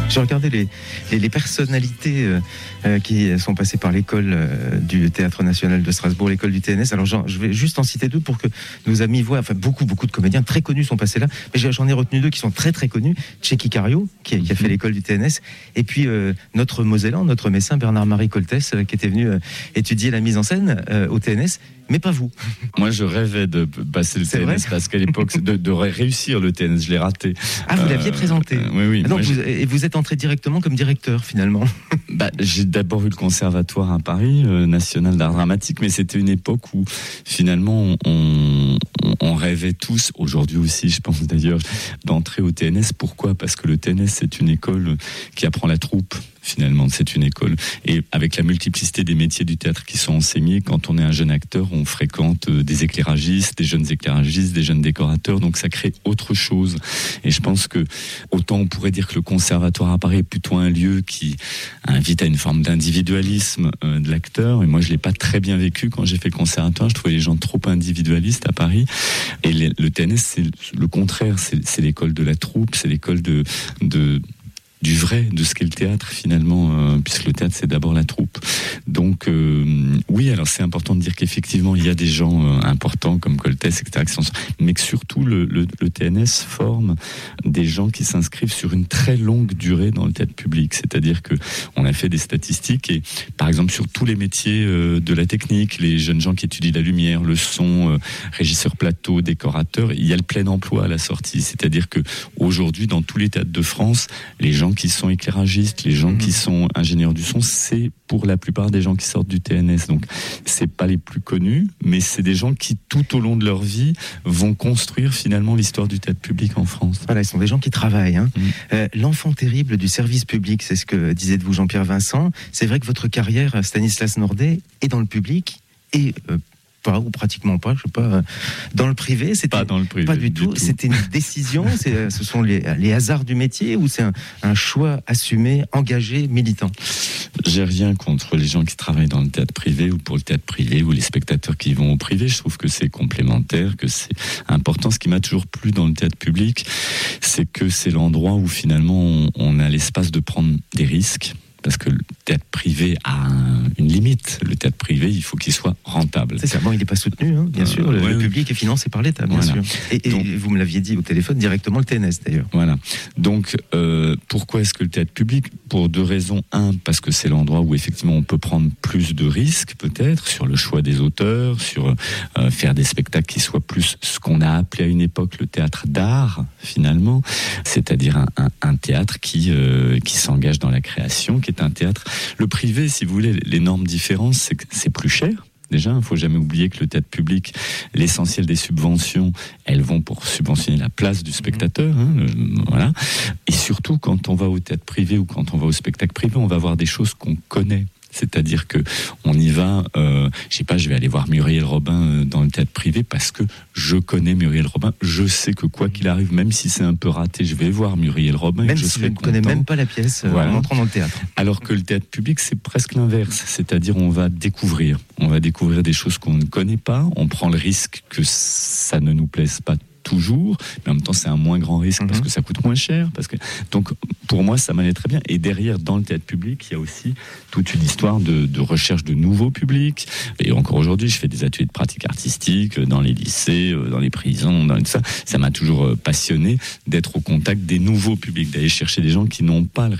J'ai regardé les personnalités qui sont passées par l'école du Théâtre National de Strasbourg, l'école du TNS. Alors je vais juste en citer deux pour que nos amis voient. Enfin, beaucoup de comédiens très connus sont passés là, mais j'en ai retenu deux qui sont très très connus. Tchéky Cario, qui a fait l'école du TNS, et puis notre Mosellan, notre Messin Bernard-Marie Coltès, qui était venu étudier la mise en scène au TNS. Mais pas vous. Moi, je rêvais de passer le TNS parce qu'à l'époque, de réussir le TNS, je l'ai raté. Ah, vous l'aviez présenté. Oui. Donc vous êtes entré directement comme directeur, finalement. J'ai d'abord eu le conservatoire à Paris, national d'art dramatique, mais c'était une époque où finalement on rêvait tous, aujourd'hui aussi, je pense d'ailleurs, d'entrer au TNS. Pourquoi ? Parce que le TNS, c'est une école qui apprend la troupe. Finalement, c'est une école. Et avec la multiplicité des métiers du théâtre qui sont enseignés, quand on est un jeune acteur, on fréquente des éclairagistes, des jeunes éclairagistes, des jeunes décorateurs. Donc ça crée autre chose. Et je pense que autant on pourrait dire que le conservatoire à Paris est plutôt un lieu qui invite à une forme d'individualisme de l'acteur. Et moi, je l'ai pas très bien vécu quand j'ai fait le conservatoire. Je trouvais les gens trop individualistes à Paris. Et le TNS, c'est le contraire. C'est l'école de la troupe, c'est l'école du vrai, de ce qu'est le théâtre finalement, puisque le théâtre c'est d'abord la troupe. Donc oui, alors c'est important de dire qu'effectivement il y a des gens importants comme Coltès, etc., mais que surtout le TNS forme des gens qui s'inscrivent sur une très longue durée dans le théâtre public. C'est-à-dire que on a fait des statistiques et par exemple sur tous les métiers de la technique, les jeunes gens qui étudient la lumière, le son, régisseur plateau, décorateur, il y a le plein emploi à la sortie. C'est-à-dire que aujourd'hui dans tous les théâtres de France, les gens qui sont éclairagistes, les gens qui sont ingénieurs du son, c'est pour la plupart des gens qui sortent du TNS. Donc, c'est pas les plus connus, mais c'est des gens qui, tout au long de leur vie, vont construire finalement l'histoire du théâtre public en France. Voilà, ce sont des gens qui travaillent. Hein. L'enfant terrible du service public, c'est ce que disait de vous Jean-Pierre Vincent. C'est vrai que votre carrière, Stanislas Nordet, est dans le public et pas ou pratiquement pas, je sais pas, dans le privé, c'était pas dans le privé, pas du tout. C'était une décision. Ce sont les hasards du métier ou c'est un choix assumé, engagé, militant. J'ai rien contre les gens qui travaillent dans le théâtre privé ou pour le théâtre privé ou les spectateurs qui vont au privé. Je trouve que c'est complémentaire, que c'est important. Ce qui m'a toujours plu dans le théâtre public, c'est que c'est l'endroit où finalement on a l'espace de prendre des risques. Parce que le théâtre privé a une limite. Le théâtre privé, il faut qu'il soit rentable. C'est ça. Bon, il n'est pas soutenu, hein, bien sûr. Le public est financé par l'État, bien sûr. Et donc, vous me l'aviez dit au téléphone, directement le TNS, d'ailleurs. Voilà. Donc, pourquoi est-ce que le théâtre public ? Pour deux raisons. Un, parce que c'est l'endroit où, effectivement, on peut prendre plus de risques, peut-être, sur le choix des auteurs, sur faire des spectacles qui soient plus ce qu'on a appelé à une époque le théâtre d'art, finalement. C'est-à-dire un théâtre qui s'engage dans la création, qui est un théâtre. Le privé, si vous voulez, l'énorme différence, c'est que c'est plus cher. Déjà, il ne faut jamais oublier que le théâtre public, l'essentiel des subventions, elles vont pour subventionner la place du spectateur. Voilà. Et surtout, quand on va au théâtre privé ou quand on va au spectacle privé, on va voir des choses qu'on connaît. C'est-à-dire que on y va, je vais aller voir Muriel Robin dans le théâtre privé parce que je connais Muriel Robin. Je sais que quoi qu'il arrive, même si c'est un peu raté, je vais voir Muriel Robin. Même si je ne connais même pas la pièce en entrant dans le théâtre. Alors que le théâtre public, c'est presque l'inverse. C'est-à-dire, on va découvrir des choses qu'on ne connaît pas. On prend le risque que ça ne nous plaise pas toujours, mais en même temps c'est un moins grand risque parce que ça coûte moins cher, donc pour moi ça m'allait très bien. Et derrière, dans le théâtre public, il y a aussi toute une histoire de recherche de nouveaux publics. Et encore aujourd'hui, je fais des ateliers de pratique artistique dans les lycées, dans les prisons, dans tout ça. Ça m'a toujours passionné d'être au contact des nouveaux publics, d'aller chercher des gens qui n'ont pas le